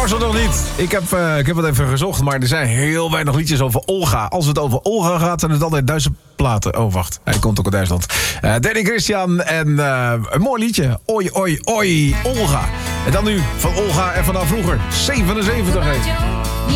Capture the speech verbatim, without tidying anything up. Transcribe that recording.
Marcel nog niet. Ik heb, uh, ik heb het even gezocht, maar er zijn heel weinig liedjes over Olga. Als het over Olga gaat, zijn het altijd Duitse platen. Oh, wacht. Hij komt ook uit Duitsland. Uh, Danny Christian en uh, een mooi liedje. Oi, oi, oi, Olga. En dan nu van Olga en vanaf vroeger. zevenenzeventig heet.